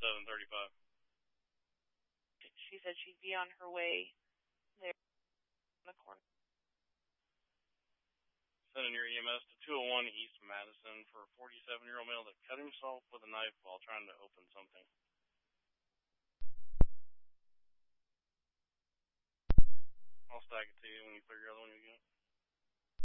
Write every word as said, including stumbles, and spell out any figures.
seven thirty-five. She said she'd be on her way there in the corner. Sending your E M S to two oh one East Madison for a forty-seven-year-old male that cut himself with a knife while trying to open something. I'll stack it to you when you figure out the one you get.